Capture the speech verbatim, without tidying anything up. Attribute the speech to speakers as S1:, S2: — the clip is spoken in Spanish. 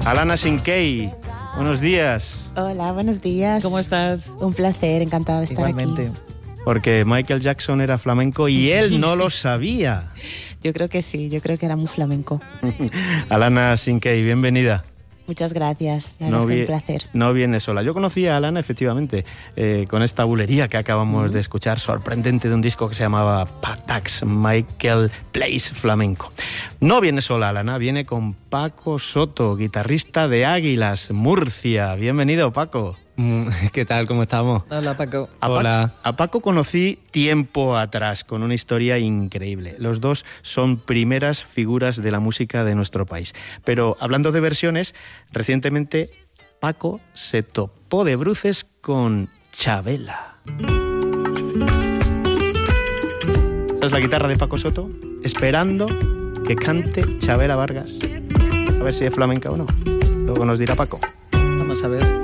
S1: Alana Sinkey, buenos días.
S2: Hola, buenos días.
S3: ¿Cómo estás?
S2: Un placer, encantado de estar
S3: Igualmente.
S2: aquí.
S1: Porque Michael Jackson era flamenco y él no lo sabía.
S2: Yo creo que sí, yo creo que era muy flamenco.
S1: Alana Sinkey, bienvenida.
S2: Muchas gracias, la
S1: No,
S2: verdad es que
S1: vi-
S2: un placer.
S1: no viene sola. Yo conocí a Alana, efectivamente, eh, con esta bulería que acabamos de escuchar, sorprendente, de un disco que se llamaba Patax, Michael Plays Flamenco. No viene sola Alana, viene con Paco Soto, guitarrista de Águilas, Murcia. Bienvenido, Paco.
S4: ¿Qué tal? ¿Cómo estamos?
S3: Hola, Paco.
S1: A, Pa-
S4: Hola.
S1: a Paco conocí tiempo atrás, con una historia increíble. Los dos son primeras figuras de la música de nuestro país. Pero hablando de versiones, recientemente Paco se topó de bruces con Chabela. Esta es la guitarra de Paco Soto, esperando que cante Chabela Vargas. A ver si es flamenca o no. Luego nos dirá Paco.
S3: Vamos a ver.